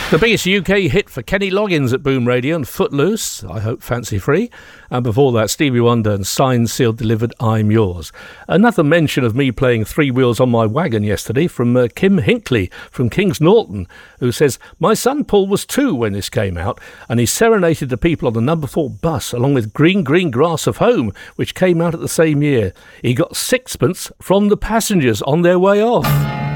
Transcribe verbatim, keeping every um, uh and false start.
The biggest U K hit for Kenny Loggins at Boom Radio and Footloose, I hope Fancy Free. And before that, Stevie Wonder and Signed, Sealed, Delivered, I'm Yours. Another mention of me playing Three Wheels on My Wagon yesterday from uh, Kim Hinkley from Kings Norton, who says, my son Paul was two when this came out, and he serenaded the people on the number four bus along with Green Green Grass of Home, which came out at the same year. He got sixpence from the passengers on their way off.